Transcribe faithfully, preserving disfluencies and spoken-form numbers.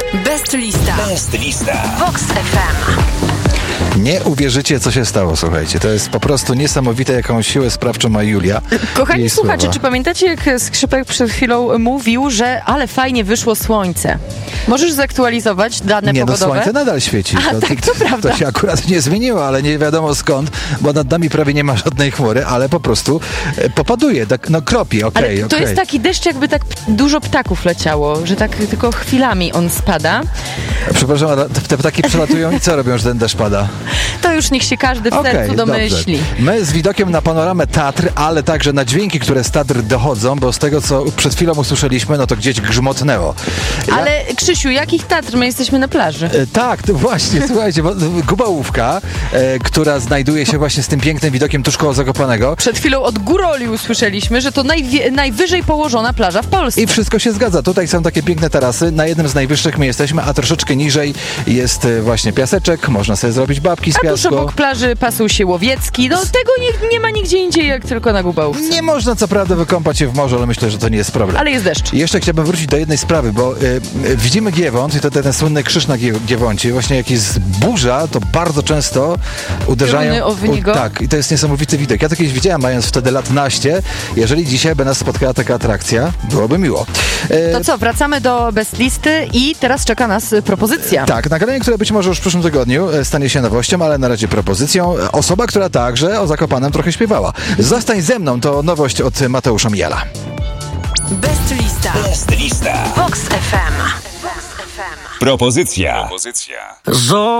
Best lista. Best lista. Vox F M. Nie uwierzycie, co się stało, słuchajcie. To jest po prostu niesamowite, jaką siłę sprawczą ma Julia. Kochani Jej słuchacze, słowa. czy pamiętacie, jak Skrzypek przed chwilą mówił, że ale fajnie wyszło słońce? Możesz zaktualizować dane Nie, no pogodowe? słońce nadal świeci. A, tak, to prawda. To się akurat nie zmieniło, ale nie wiadomo skąd, bo nad nami prawie nie ma żadnej chmury, ale po prostu e, popaduje, tak, no kropi, okej, Ale okej. to jest taki deszcz, jakby tak dużo ptaków leciało, że tak tylko chwilami on spada. Przepraszam, ale te, te ptaki przelatują i co robią, że ten deszcz pada? To już niech się każdy w Okej, sercu dobrze. domyśli. My z widokiem na panoramę Tatr, ale także na dźwięki, które z Tatr dochodzą, bo z tego, co przed chwilą usłyszeliśmy, no to gdzieś grzmotnęło. Ja- Ale Krzysiu, jakich Tatr? My jesteśmy na plaży. E, Tak, to właśnie, słuchajcie, bo Gubałówka, e, która znajduje się właśnie z tym pięknym widokiem tuż koło Zakopanego. Przed chwilą od Góroli usłyszeliśmy, że to najwie- najwyżej położona plaża w Polsce. I wszystko się zgadza. Tutaj są takie piękne tarasy. Na jednym z najwyższych my jesteśmy, a troszeczkę niżej jest e, właśnie piaseczek. Można sobie zrobić babki z A tuż piasku. obok plaży Pasuł się Łowiecki. No tego nie, nie ma nigdzie indziej, jak tylko na Gubałówce. Nie można co prawda wykąpać się w morzu, ale myślę, że to nie jest problem. Ale jest deszcz. I jeszcze chciałbym wrócić do jednej sprawy, bo y, y, widzimy Giewont i to ten, ten słynny krzyż na Gie- Giewoncie. Właśnie jak jest burza, to bardzo często uderzają... Pioruny o niego? tak, i to jest niesamowity widok. Ja to kiedyś widziałem, mając wtedy lat naście. Jeżeli dzisiaj by nas spotkała taka atrakcja, byłoby miło. Y, To co, wracamy do Best Listy i teraz czeka nas propozycja. Tak, nagranie, które być może już w przyszłym tygodniu e, stanie się nowością, ale na razie propozycją. E, Osoba, która także o Zakopanem trochę śpiewała. Zostań ze mną to nowość od Mateusza Mijala. Best lista. Best lista. Vox F M. Propozycja. Propozycja.